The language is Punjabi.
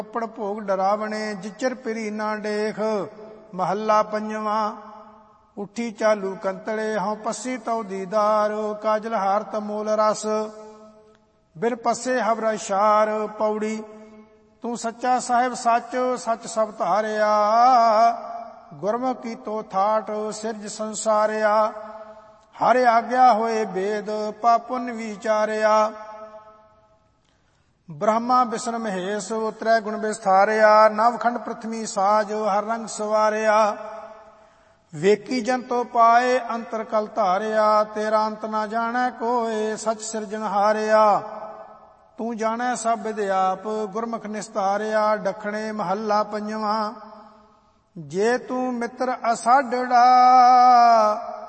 ਚੌਪੜ ਭੋਗ ਡਰਾਵਣੇ ਜਿਚਰ ਪਿਰੀ ਨਾ ਡੇਖ। ਮਹੱਲਾ ਪੰਜਵਾਂ। ਉੱਠੀ ਚਾਲੂ ਕੰਤੜੇ ਹਉ ਪੱਸੀ ਤਉ ਦੀਦਾਰ। ਕਾਜਲ ਹਾਰਤ ਮੂਲ ਰਸ ਬਿਨ ਪੱਸੇ ਹਵਰਾ ਸ਼ਾਰ। ਪੌੜੀ। ਤੂੰ ਸੱਚਾ ਸਾਹਿਬ ਸੱਚ ਸੱਚ ਸਭ ਧਾਰਿਆ। ਗੁਰਮੁਖ ਕੀਤੋ ਥਾਟ ਸਿਰਜ ਸੰਸਾਰਿਆ। ਹਰ ਆਗਿਆ ਹੋਏ ਬੇਦ ਪਾਪ ਪੁੰਨ ਵਿਚਾਰਿਆ। ਬ੍ਰਹਮਾ ਵਿਸ਼ਨ ਮਹੇਸ਼ ਉਤਰੈ ਗੁਣ ਵਿਸਥਾਰਿਆ। ਨਵਖੰਡ ਪ੍ਰਥਮੀ ਸਾਜ ਹਰ ਰੰਗ ਸਵਾਰਿਆ। ਵੇਖੀ ਜੰਤੋ ਪਾਏ ਅੰਤਰ ਕਲ ਧਾਰਿਆ। ਤੇਰਾ ਅੰਤ ਨਾ ਜਾਣੈ ਕੋਇ ਸਚ ਸਿਰਜਣ ਹਾਰਿਆ। ਤੂੰ ਜਾਣੈ ਸਭ ਵਿਦ ਆਪ ਗੁਰਮੁਖ ਨਿਸਤਾਰਿਆ। ਡਖਣੇ ਮਹੱਲਾ ਪੰਜਵਾਂ। ਜੇ ਤੂੰ ਮਿੱਤਰ ਅਸਾਢੜਾ